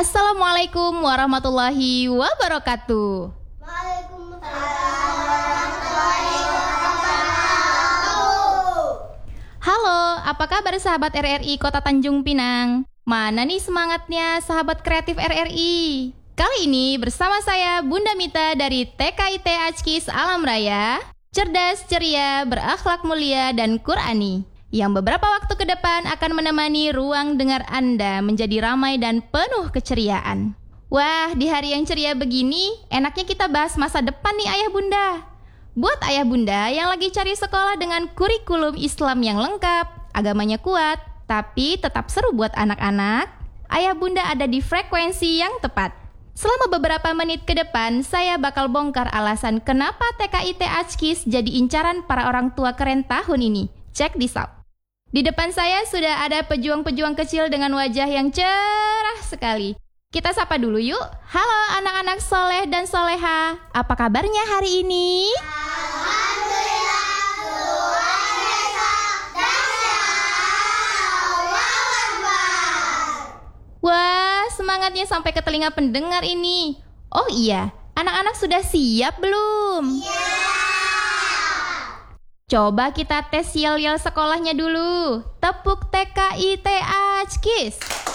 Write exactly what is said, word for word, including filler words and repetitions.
Assalamualaikum warahmatullahi wabarakatuh. Waalaikumsalam warahmatullahi wabarakatuh. Halo, apa kabar sahabat R R I Kota Tanjung Pinang? Mana nih semangatnya sahabat kreatif R R I? Kali ini bersama saya Bunda Mita dari T K I T Ajkis Alam Raya, cerdas, ceria, berakhlak mulia, dan Qurani, yang beberapa waktu ke depan akan menemani ruang dengar Anda menjadi ramai dan penuh keceriaan. Wah, di hari yang ceria begini, enaknya kita bahas masa depan nih ayah bunda. Buat ayah bunda yang lagi cari sekolah dengan kurikulum Islam yang lengkap, agamanya kuat, tapi tetap seru buat anak-anak, ayah bunda ada di frekuensi yang tepat. Selama beberapa menit ke depan, saya bakal bongkar alasan kenapa T K I T Ajkis jadi incaran para orang tua keren tahun ini. Check this out. Di depan saya sudah ada pejuang-pejuang kecil dengan wajah yang cerah sekali. Kita sapa dulu yuk. Halo anak-anak soleh dan soleha. Apa kabarnya hari ini? Alhamdulillah, luar biasa, dahsyat, Allahu Akbar. Wah, semangatnya sampai ke telinga pendengar ini. Oh iya, anak-anak sudah siap belum? Ya. Coba kita tes yel-yel sekolahnya dulu. Tepuk T K I T Ajkis.